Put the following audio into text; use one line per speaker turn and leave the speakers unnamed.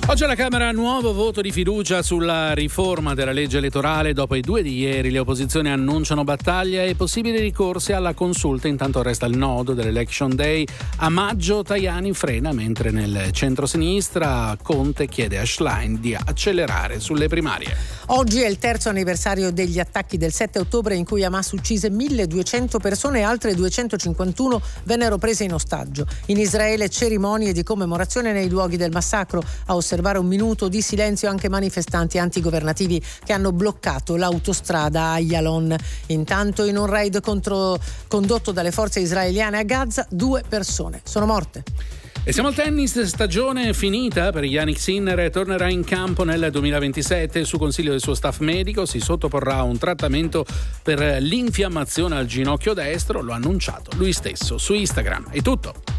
Oggi alla Camera nuovo voto di fiducia sulla riforma della legge elettorale. Dopo i 2 di ieri le opposizioni annunciano battaglia e possibili ricorsi alla consulta. Intanto resta il nodo dell'Election Day. A maggio Tajani frena, mentre nel centro-sinistra Conte chiede a Schlein di accelerare sulle primarie.
Oggi è il terzo anniversario degli attacchi del 7 ottobre in cui Hamas uccise 1.200 persone e altre 251 vennero prese in ostaggio. In Israele cerimonie di commemorazione nei luoghi del massacro. A osservare un minuto di silenzio anche manifestanti antigovernativi che hanno bloccato l'autostrada a Yalon. Intanto in un raid condotto dalle forze israeliane a Gaza 2 persone sono morte.
E siamo al tennis, stagione finita per Jannik Sinner, tornerà in campo nel 2027. Su consiglio del suo staff medico si sottoporrà a un trattamento per l'infiammazione al ginocchio destro, lo ha annunciato lui stesso su Instagram. È tutto.